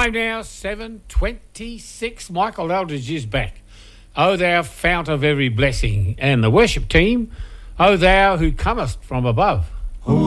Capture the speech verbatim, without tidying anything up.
Time now, seven twenty-six. Michael Eldridge is back. O thou fount of every blessing. And the worship team, O thou who comest from above.